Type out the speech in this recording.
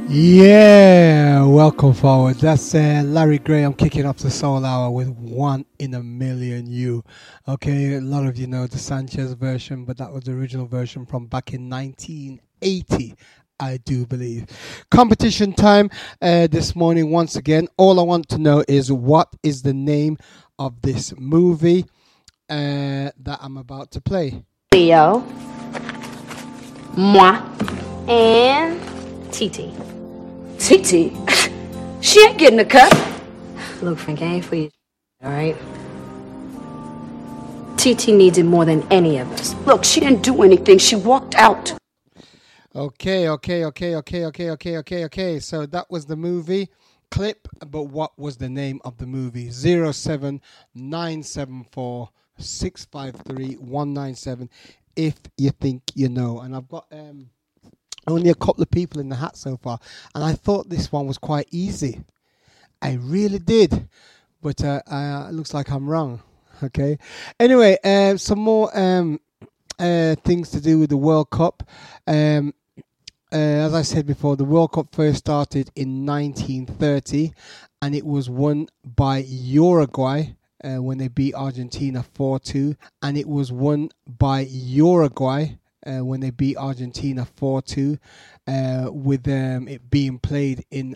Yeah, welcome forward. That's Larry Graham kicking off the Soul Hour with One in a Million You. Okay, a lot of you know the Sanchez version, but that was the original version from back in 1980, I do believe. Competition time this morning once again. All I want to know is what is the name of this movie that I'm about to play? Leo, moi, and Titi. Titi? She ain't getting a cut. Look, Frank, I ain't for you, all right? Titi needs it more than any of us. Look, she didn't do anything. She walked out. Okay. So that was the movie clip, but what was the name of the movie? 07974653197 if you think you know. And I've got only a couple of people in the hat so far, and I thought this one was quite easy. I really did, but it looks like I'm wrong. Okay. Anyway, some more things to do with the World Cup. As I said before, the World Cup first started in 1930, and it was won by Uruguay when they beat Argentina 4-2, and it was won by Uruguay when they beat Argentina 4-2, with it being played in